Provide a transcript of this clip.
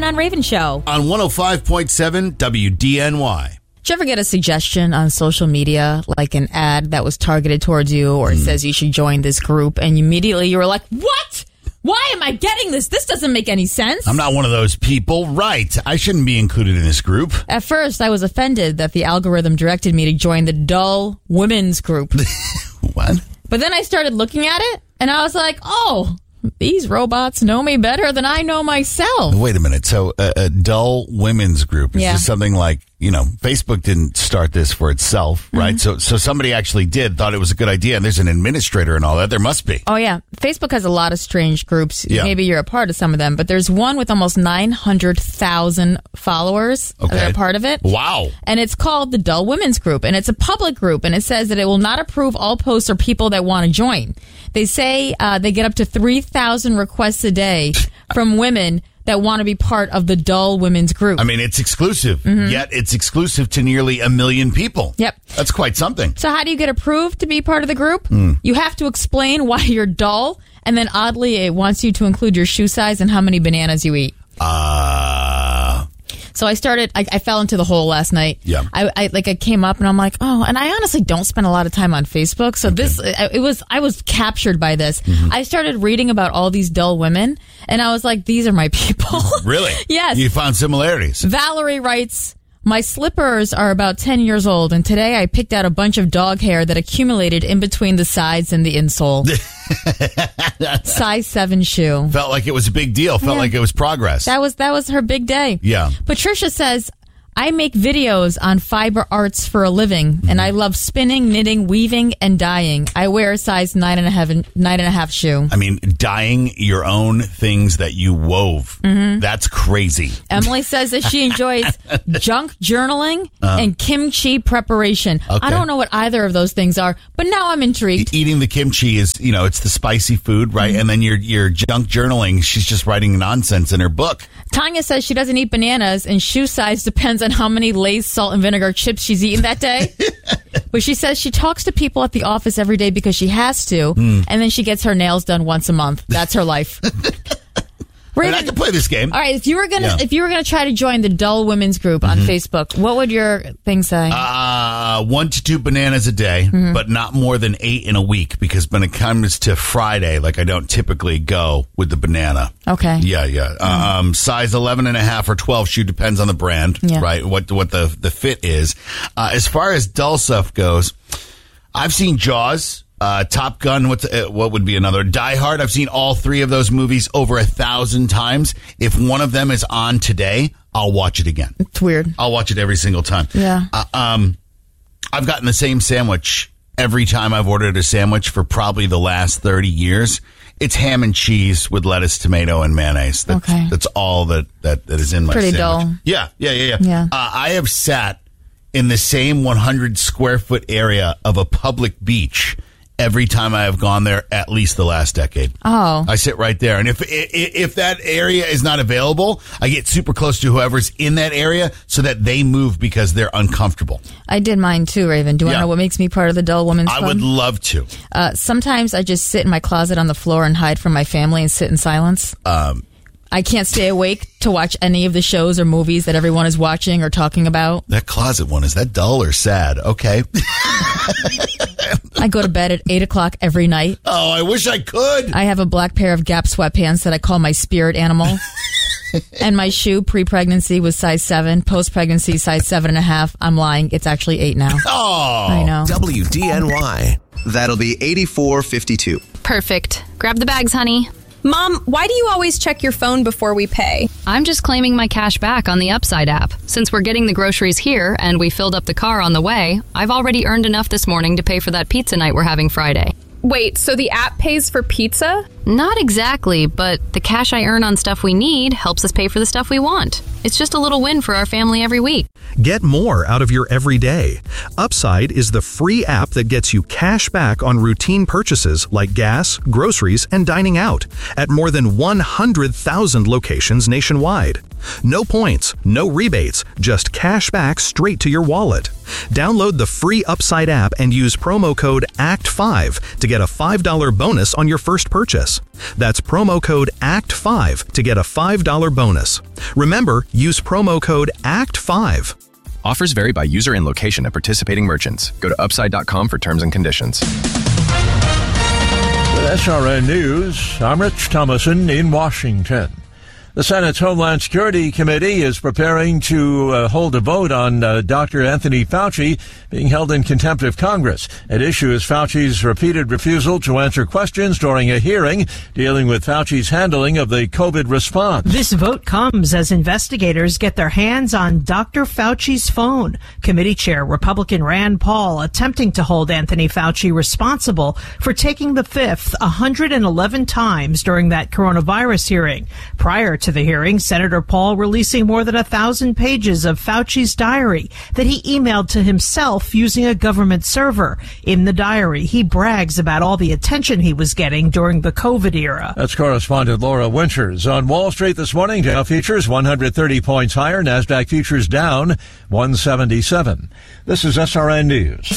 on Raven Show. On 105.7 WDNY. Did you ever get a suggestion on social media, like an ad that was targeted towards you, or it says you should join this group, and immediately you were like, what? Why am I getting this? This doesn't make any sense. I'm not one of those people. Right. I shouldn't be included in this group. At first, I was offended that the algorithm directed me to join the dull women's group. What? But then I started looking at it, and I was like, oh, these robots know me better than I know myself. Wait a minute. So a dull women's group, is this something like, Facebook didn't start this for itself, right? So somebody actually thought it was a good idea, and there's an administrator and all that. There must be. Oh, yeah. Facebook has a lot of strange groups. Yeah. Maybe you're a part of some of them, but there's one with almost 900,000 followers that are part of it. Wow. And it's called the Dull Women's Group, and it's a public group, and it says that it will not approve all posts or people that want to join. They say they get up to 3,000 requests a day from women that want to be part of the Dull Women's Group. I mean, it's exclusive, yet it's exclusive to nearly 1 million people. Yep. That's quite something. So how do you get approved to be part of the group? You have to explain why you're dull, and then oddly, it wants you to include your shoe size and how many bananas you eat. So I fell into the hole last night. Yeah. I came up and I'm like, oh, and I honestly don't spend a lot of time on Facebook. So I was captured by this. I started reading about all these dull women and I was like, these are my people. Really? Yes. You found similarities. Valerie writes, my slippers are about 10 years old, and today I picked out a bunch of dog hair that accumulated in between the sides and the insole. Size 7 shoe. Felt like it was a big deal. Felt like it was progress. That was her big day. Yeah. Patricia says, I make videos on fiber arts for a living, and I love spinning, knitting, weaving, and dyeing. I wear a size 9.5 shoe. I mean, dyeing your own things that you wove. That's crazy. Emily says that she enjoys junk journaling and kimchi preparation. Okay. I don't know what either of those things are, but now I'm intrigued. Eating the kimchi is, it's the spicy food, right? And then your junk journaling, she's just writing nonsense in her book. Tanya says she doesn't eat bananas, and shoe size depends on how many Lay's salt and vinegar chips she's eaten that day. But she says she talks to people at the office every day because she has to, and then she gets her nails done once a month. That's her life. And I can play this game. All right, if you were gonna try to join the Dull Women's Group on Facebook, what would your thing say? 1 to 2 bananas a day, but not more than 8 in a week, because when it comes to Friday, I don't typically go with the banana. Okay. Yeah. Size 11.5 or 12 shoe depends on the brand, right? What the fit is. As far as dull stuff goes, I've seen Jaws. Top Gun, what would be another? Die Hard. I've seen all 3 of those movies over 1,000 times. If one of them is on today, I'll watch it again. It's weird. I'll watch it every single time. Yeah. I've gotten the same sandwich every time I've ordered a sandwich for probably the last 30 years. It's ham and cheese with lettuce, tomato, and mayonnaise. That's all that is in my Pretty sandwich. dull. Yeah. I have sat in the same 100 square foot area of a public beach every time I have gone there, at least the last decade. Oh. I sit right there. And if that area is not available, I get super close to whoever's in that area so that they move because they're uncomfortable. I did mine too, Raven. Do you want to know what makes me part of the Dull Women's Club? I would love to. Sometimes I just sit in my closet on the floor and hide from my family and sit in silence. I can't stay awake to watch any of the shows or movies that everyone is watching or talking about. That closet one, is that dull or sad? Okay. I go to bed at 8 o'clock every night. Oh, I wish I could. I have a black pair of Gap sweatpants that I call my spirit animal. And my shoe pre-pregnancy was size 7. Post-pregnancy, size 7.5. I'm lying. It's actually 8 now. Oh. I know. WDNY. That'll be 84.52. Perfect. Grab the bags, honey. Mom, why do you always check your phone before we pay? I'm just claiming my cash back on the Upside app. Since we're getting the groceries here and we filled up the car on the way, I've already earned enough this morning to pay for that pizza night we're having Friday. Wait, so the app pays for pizza? Not exactly, but the cash I earn on stuff we need helps us pay for the stuff we want. It's just a little win for our family every week. Get more out of your everyday. Upside is the free app that gets you cash back on routine purchases like gas, groceries, and dining out at more than 100,000 locations nationwide. No points, no rebates, just cash back straight to your wallet. Download the free Upside app and use promo code ACT5 to get a $5 bonus on your first purchase. That's promo code ACT5 to get a $5 bonus. Remember, use promo code ACT5. Offers vary by user and location at participating merchants. Go to upside.com for terms and conditions. With SRN News, I'm Rich Thomason in Washington. The Senate's Homeland Security Committee is preparing to hold a vote on Dr. Anthony Fauci being held in contempt of Congress. At issue is Fauci's repeated refusal to answer questions during a hearing dealing with Fauci's handling of the COVID response. This vote comes as investigators get their hands on Dr. Fauci's phone. Committee Chair Republican Rand Paul attempting to hold Anthony Fauci responsible for taking the fifth 111 times during that coronavirus hearing. Prior to the hearing, Senator Paul releasing more than 1,000 pages of Fauci's diary that he emailed to himself using a government server. In the diary, he brags about all the attention he was getting during the COVID era. That's correspondent Laura Winters. On Wall Street this morning, Dow futures 130 points higher, NASDAQ futures down 177. This is SRN News.